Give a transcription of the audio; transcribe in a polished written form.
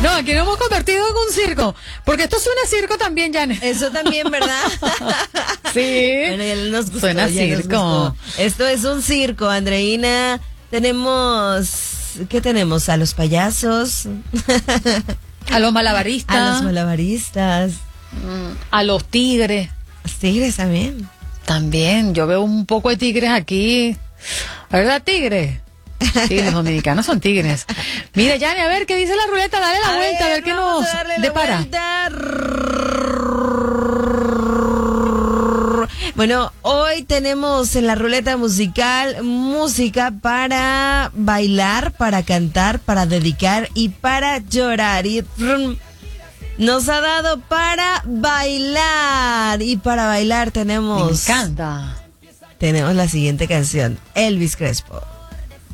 No, aquí nos hemos convertido en un circo. Porque esto suena a circo también, Janet. Eso también, ¿verdad? Sí. Bueno, ya nos gustó, Suena a ya nos circo. gustó. Esto es un circo, Andreina. ¿Qué tenemos? A los payasos. A los malabaristas. A los malabaristas. A los tigres. Los tigres también. También, yo veo un poco de tigres aquí. ¿Verdad, tigres? Tigres dominicanos son tigres. Mira, Yanni, a ver qué dice la ruleta. Dale la vuelta, a ver qué nos depara. Bueno, hoy tenemos en la ruleta musical música para bailar, para cantar, para dedicar y para llorar. Y nos ha dado para bailar. Y para bailar Me tenemos encanta. la siguiente canción, Elvis Crespo.